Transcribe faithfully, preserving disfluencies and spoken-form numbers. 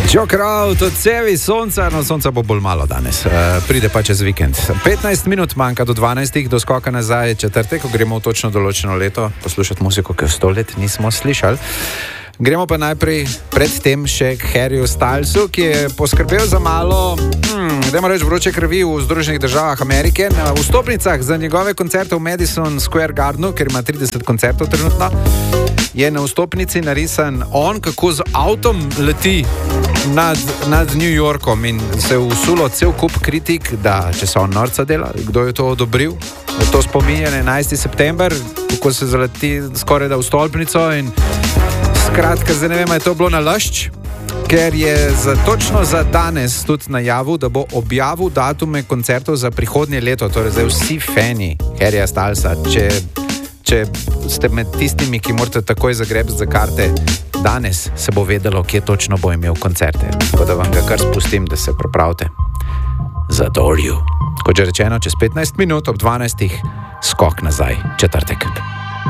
Joker out od cevi sonca, no sonca bo bolj malo danes, uh, pride pa čez vikend. petnajst minut manjka do dvanajstih, do skoka nazaj četrtek, ko gremo v točno določeno leto poslušati muziko, ki v sto let nismo slišali. Gremo pa najprej pred tem še k Harryju Stylesu, ki je poskrbel za malo, hmm, dajmo reči, vroče krvi v Združenih državah Amerike. Na vstopnicah za njegove koncerte v Madison Square Gardenu, ker ima trideset koncertov trenutno, je na vstopnici narisan on, kako z avtom leti nad, nad New Yorkom, in se je usulo cel kup kritik, da če se on norca dela, kdo je to odobril. To spominja na enajsti september, kako se zaleti skoraj da v stolpnico, in skratka, zdaj ne vem, je to bilo nalašč, ker je za, točno za danes tudi najavil, da bo objavil datume koncertov za prihodnje leto. Torej zdaj vsi fani Harryja Stylesa, če, če ste med tistimi, ki morate takoj zagrebati za karte, danes se bo vedelo, kje točno bo imel koncerte. Tako da vam ga kar spustim, da se pripravite za Dorju. Kot že rečeno, čez petnajst minut ob dvanajstih skok nazaj četrtek.